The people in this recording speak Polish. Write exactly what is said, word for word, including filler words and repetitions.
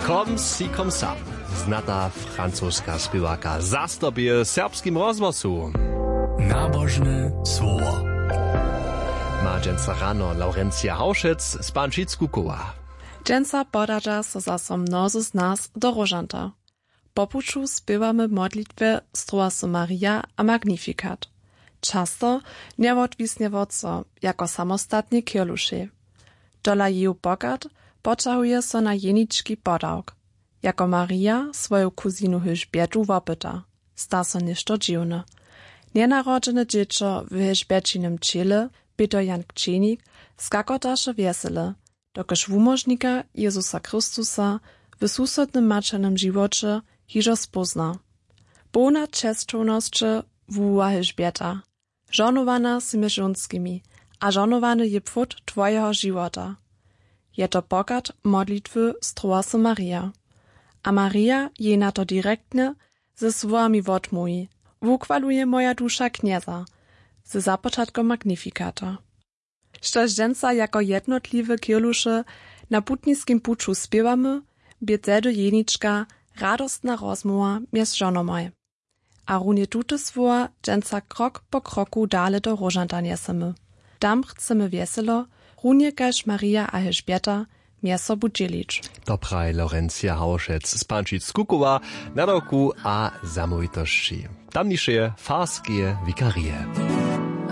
Kom si kom sam. Znata francuska spěwaka zastobie serbskim rozgłosu. Nabożne słowo. Ma dżęca rano Laurencja Hauschitz z Pančic-Kukowa. Dżęca podaża so zaso mnozy z nas do Rożanta. Po puczu spěwamy modlitwę Stroasu Maria a Magnificat. Často niewodwisnie woco, jako samostatni kieluszy. Dola jeju bogat poczahuje so na jeniczki podałk. Jako Maria swoją kuzinu Elżbietu wopyta. Sta so ništo dziwne. Nienarodzene dziecko w Elżbiecinym ciele, byto Jan Kczenik, skakotaše wiesele, dokaż wumożnika Jezusa Chrystusa w susodnym maczenym živocie hižo spozna. Bona czesčownosće wuwa Elżbieta. Żonowana z mężonskimi, a żonowany je pfut twojego života. Je to bogat modlitwy Stroasu Maria. A Maria je na to direktnie ze słowami wodmówi. Wukwaluje moja dusza knieza, ze zapoczatkom Magnifikata. Štož dżęca jako jednotliwe kielusze na putniskim puczu spěwamy, bie zedu jeniczka radostna rozmowa mjez žonomoj. A runie tute słowa dżęca krok po kroku dale do Rożanta niesemy. Tam chcemy wieselo, runie kaž Maria a Elżbieta mjez sobu dzielić. Dobraj Laurencja Hauschitz z Pančic-Kukowa na roku a zamówitości. Tamnisze farskie wikarie.